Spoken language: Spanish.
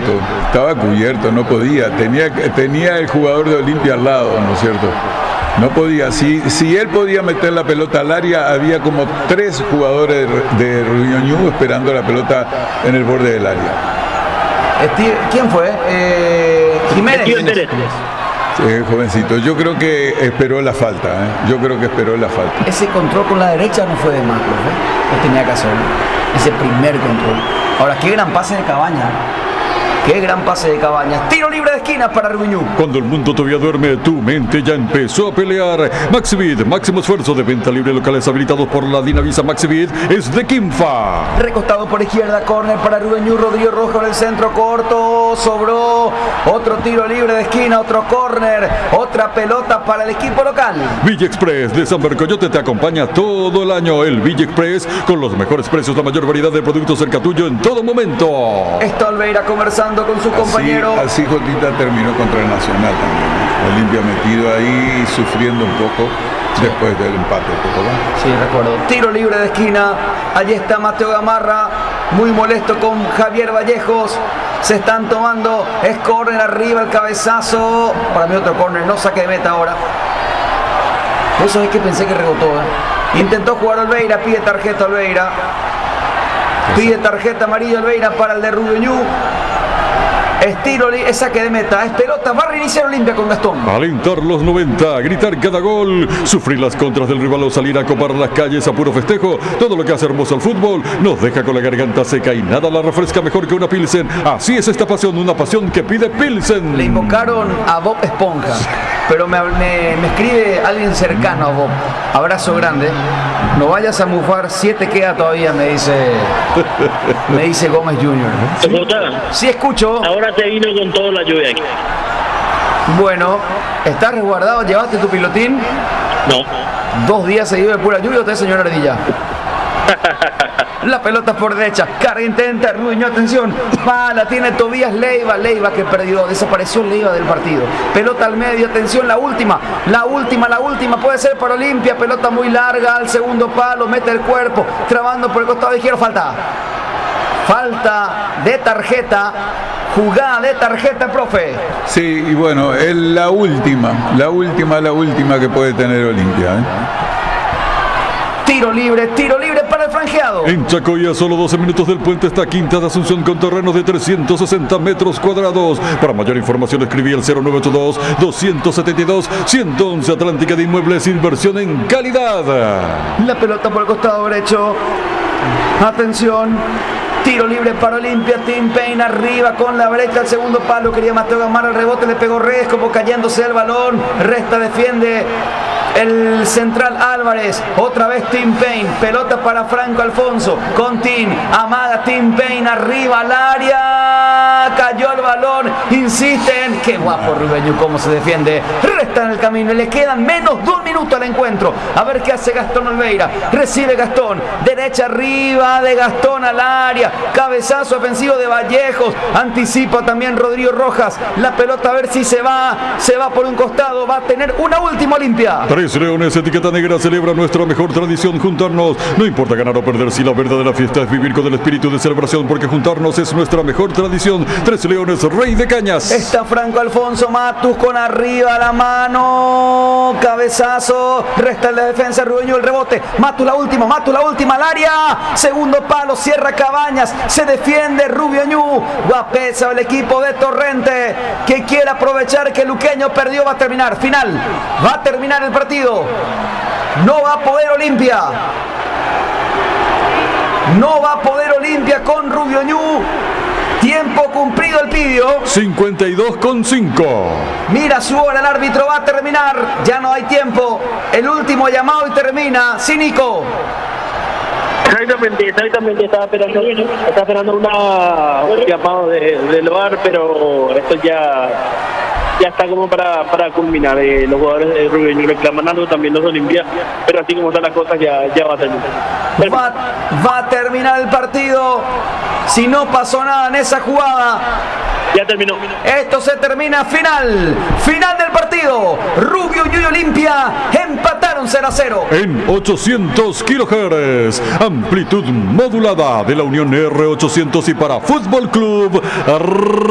estaba cubierto, no podía, tenía el jugador de Olimpia al lado, ¿no es cierto? No podía, si él podía meter la pelota al área, había como 3 jugadores de Rubio esperando la pelota en el borde del área. ¿Quién fue? Jiménez. Jovencito, yo creo que esperó la falta, yo creo que esperó la falta. Ese control con la derecha no fue de más, ¿eh? No tenía que hacerlo, ese primer control. Ahora, qué gran pase de Cabañas. Qué gran pase de Cabañas. Tiro libre de esquina para Rubiñú. Cuando el mundo todavía duerme, tu mente ya empezó a pelear. Maxibid, máximo esfuerzo de venta libre, locales habilitados por la Dinavisa. Maxibid es de Quimfa. Recostado por izquierda, córner para Rubiñú. Rodrigo Rojo en el centro corto. Sobró. Otro tiro libre de esquina, otro córner. Otra pelota para el equipo local. Villa Express de San Bercoyote te acompaña todo el año. El Villa Express con los mejores precios, la mayor variedad de productos cerca tuyo en todo momento. Está Olveira conversando con su compañero. Así Jotita terminó contra el Nacional también. Olimpia metido ahí, sufriendo un poco después del empate. Sí, recuerdo. Tiro libre de esquina. Allí está Mateo Gamarra, muy molesto con Javier Vallejos. Se están tomando. Es córner arriba, el cabezazo. Para mí otro córner, no saque de meta ahora. Vos sabés que pensé que rebotó. Intentó jugar Olveira, pide tarjeta Olveira. Pide tarjeta amarilla Olveira para el de Rubiñú. Estiro, es saque de meta, es pelota, va a reiniciar Olimpia con Gastón. Alentar los 90, gritar cada gol, sufrir las contras del rival o salir a copar las calles a puro festejo. Todo lo que hace hermoso el fútbol nos deja con la garganta seca y nada la refresca mejor que una Pilsen. Así es esta pasión, una pasión que pide Pilsen. Le invocaron a Bob Esponja, pero me escribe alguien cercano a Bob. Abrazo grande. No vayas a mufar, 7 queda todavía, me dice Gómez Jr. Sí, escucho. Ahora te vino con toda la lluvia aquí. Bueno, ¿estás resguardado? ¿Llevaste tu pilotín? No. 2 días seguidos de pura lluvia, ¿o te, señor Ardilla? La pelota por derecha, carga intenta, Rubiñú, atención, la tiene Tobías Leiva que perdió, desapareció Leiva del partido. Pelota al medio, atención, la última, puede ser para Olimpia, pelota muy larga al segundo palo, mete el cuerpo, trabando por el costado izquierdo, falta de tarjeta, jugada de tarjeta, profe. Sí, y bueno, es la última que puede tener Olimpia, Tiro libre para el franjeado. En Chacoya, a solo 12 minutos del puente, está Quinta de Asunción con terrenos de 360 metros cuadrados. Para mayor información escribí al 0982-272-111. Atlántica de Inmuebles, inversión en calidad. La pelota por el costado derecho. Atención. Tiro libre para Olimpia, Tim Payne arriba con la brecha al segundo palo, quería Mateo Gamarra, el rebote le pegó Reyes como cayéndose el balón, Resta defiende el central Álvarez, otra vez Tim Payne, pelota para Franco Alfonso, con Tim, amaga Tim Payne arriba al área, cayó el balón, insisten, qué guapo Rubiñú cómo se defiende, Resta en el camino, le quedan menos de 1 minuto al encuentro, a ver qué hace Gastón Olveira, recibe Gastón, derecha arriba de Gastón al área, cabezazo ofensivo de Vallejos, anticipa también Rodrigo Rojas, la pelota a ver si se va por un costado, va a tener una última Olimpia. 3 Leones, etiqueta negra, celebra nuestra mejor tradición, juntarnos, no importa ganar o perder, si la verdadera fiesta es vivir con el espíritu de celebración, porque juntarnos es nuestra mejor tradición. 3 Leones, Rey de Cañas. Está Franco Alfonso Matus con arriba la mano, cabezazo, resta en la defensa Rubiñú, el rebote, Matus la última al área, segundo palo, cierra Cabañas, se defiende Rubiñú, guapesa el equipo de Torrente, que quiere aprovechar que Luqueño perdió, va a terminar el partido, no va a poder Olimpia con Rubiñú. Tiempo cumplido el pidio. 52,5. Mira su hora el árbitro, va a terminar. Ya no hay tiempo. El último llamado y termina. Sí, Nico. Exactamente, estaba esperando un llamado del VAR, pero esto ya está como para culminar. Los jugadores de Rubiñú reclaman algo, también los Olimpia, pero así como están las cosas ya va a terminar. Va a terminar el partido. Si no pasó nada en esa jugada, ya terminó. Esto se termina, final del partido. Rubiñú y Olimpia empataron 0-0. En 800 kHz, amplitud modulada de la Unión R800 y para Fútbol Club